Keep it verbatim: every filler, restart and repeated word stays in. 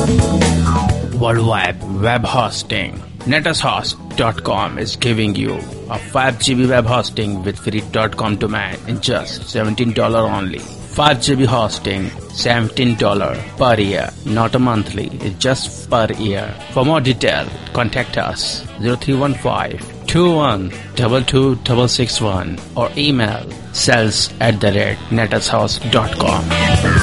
Worldwide web hosting. netushost dot com is giving you a five gigabyte web hosting with free .com domain in just seventeen dollars only. five gigabyte hosting, seventeen dollars per year, not a monthly, it's just per year. For more detail, contact us zero three one five, two one two two six six one or email sales at the rate netushost dot com.